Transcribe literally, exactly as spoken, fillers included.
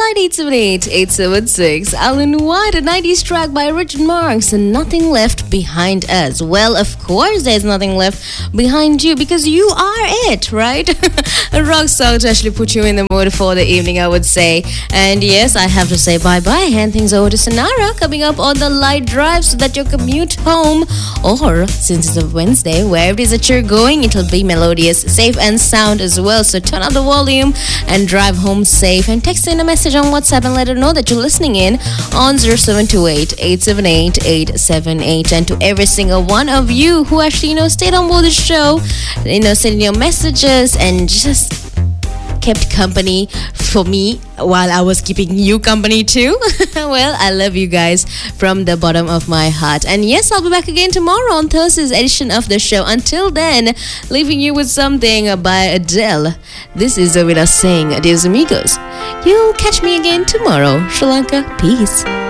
nine eight seven eight, eight seven six. Alan White, a nineties track by Richard Marx, and Nothing Left Behind Us. Well, of course there's nothing left behind you because you are it, right? A rock song to actually put you in the mood for the evening, I would say. And yes, I have to say bye-bye. Hand things over to Sonara coming up on the light drive so that your commute home, or since it's a Wednesday, wherever it is that you're going, it'll be melodious, safe and sound as well. So turn up the volume and drive home safe, and text in a message on WhatsApp and let her know that you're listening in on zero seven two eight, eight seven eight, eight seven eight. And to every single one of you who actually, you know, stayed on board the show, you know, sending your messages and just kept company for me while I was keeping you company too. Well, I love you guys from the bottom of my heart. And yes, I'll be back again tomorrow on Thursday's edition of the show. Until then, leaving you with something by Adele. This is Zawina saying adios amigos. You'll catch me again tomorrow. Sri Lanka, peace.